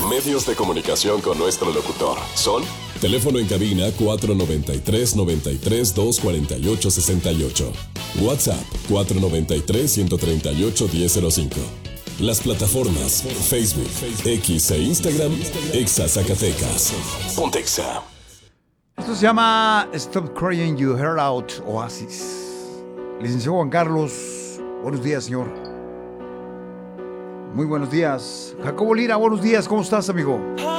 Medios de comunicación con nuestro locutor son: teléfono en cabina 493-93-248-68. WhatsApp 493-138-1005. Las plataformas Facebook, X e Instagram, Exa Zacatecas. Pontexa. Esto se llama Stop Crying You Heart Out, Oasis. Licenciado Juan Carlos, buenos días, señor. Muy buenos días. Jacobo Lira, buenos días. ¿Cómo estás, amigo?